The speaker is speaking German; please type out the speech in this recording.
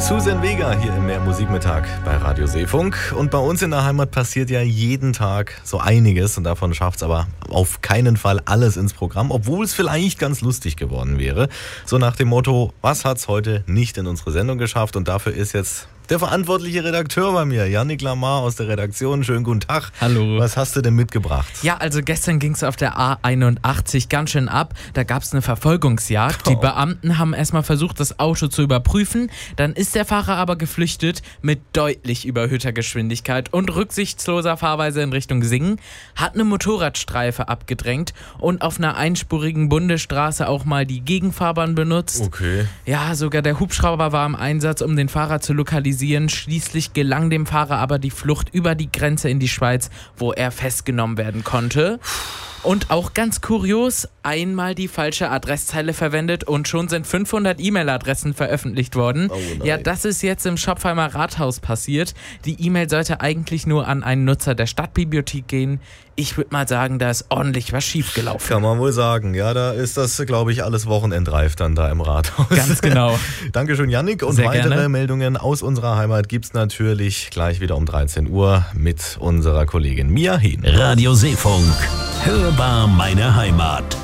Susan Vega hier im Mehr-Musikmittag bei Radio Seefunk. Und bei uns in der Heimat passiert ja jeden Tag so einiges und davon schafft es aber auf keinen Fall alles ins Programm, obwohl es vielleicht ganz lustig geworden wäre. So nach dem Motto, was hat's heute nicht in unsere Sendung geschafft? Und dafür ist jetzt der verantwortliche Redakteur bei mir, Yannick Lamar aus der Redaktion. Schönen guten Tag. Hallo. Was hast du denn mitgebracht? Ja, also gestern ging es auf der A81 ganz schön ab. Da gab es eine Verfolgungsjagd. Die Beamten haben erstmal versucht, das Auto zu überprüfen. Dann ist der Fahrer aber geflüchtet mit deutlich überhöhter Geschwindigkeit und rücksichtsloser Fahrweise in Richtung Singen, hat eine Motorradstreife abgedrängt und auf einer einspurigen Bundesstraße auch mal die Gegenfahrbahn benutzt. Okay. Ja, sogar der Hubschrauber war im Einsatz, um den Fahrer zu lokalisieren. Schließlich gelang dem Fahrer aber die Flucht über die Grenze in die Schweiz, wo er festgenommen werden konnte. Und auch ganz kurios, einmal die falsche Adresszeile verwendet und schon sind 500 E-Mail-Adressen veröffentlicht worden. Oh nein. Ja, das ist jetzt im Schopfheimer Rathaus passiert. Die E-Mail sollte eigentlich nur an einen Nutzer der Stadtbibliothek gehen. Ich würde mal sagen, da ist ordentlich was schiefgelaufen. Kann man wohl sagen. Ja, da ist das, glaube ich, alles wochenendreif dann da im Rathaus. Ganz genau. Dankeschön, Yannick. Und Sehr weitere gerne. Meldungen aus unserer Heimat gibt es natürlich gleich wieder um 13 Uhr mit unserer Kollegin Mia Hehn. Radio Seefunk. Hörbar meine Heimat.